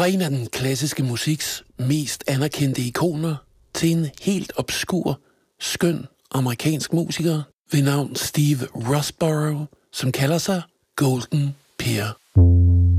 Fra en af den klassiske musiks mest anerkendte ikoner til en helt obskur, skøn amerikansk musiker ved navn Steve Rossborough, som kalder sig Golden Pear.